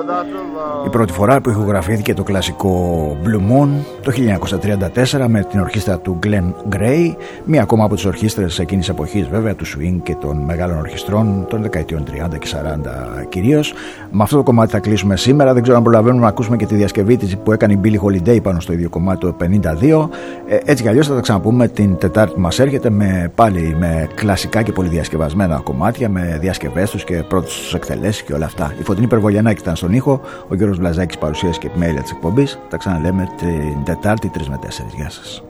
Η πρώτη φορά που ηχογραφήθηκε το κλασικό Blue Moon το 1934 με την ορχήστρα του Glenn Gray, μία ακόμα από τις ορχήστρες εκείνης εποχής βέβαια, του swing και των μεγάλων ορχιστρών των δεκαετιών 30 και 40 κυρίως. Με αυτό το κομμάτι θα κλείσουμε σήμερα. Δεν ξέρω αν προλαβαίνουμε να ακούσουμε και τη διασκευή της που έκανε η Billie Holiday πάνω στο ίδιο κομμάτι το 52. Έτσι κι αλλιώς θα τα ξαναπούμε την Τετάρτη που μας έρχεται πάλι με κλασικά και πολυδιασκευασμένα κομμάτια, με διασκευές τους και πρώτες τους εκτελέσεις και όλα αυτά. Η Φωτεινή Περβολιανάκη ήταν στον ήχο, ο Γιώργος Βλαζάκης παρουσίασε και επιμέλεια της εκπομπής. Τα ξαναλέμε την Τετάρτη 3 με 4. Γεια σας.